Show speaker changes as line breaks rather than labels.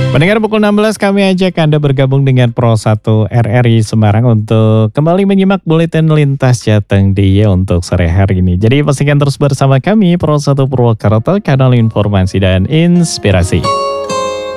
Pendengar pukul 16 kami ajak Anda bergabung dengan Pro 1 RRI Semarang untuk kembali menyimak buletin lintas Jateng DIY untuk sore hari ini. Jadi pastikan terus bersama kami Pro 1 Purwokerto, kanal informasi dan inspirasi.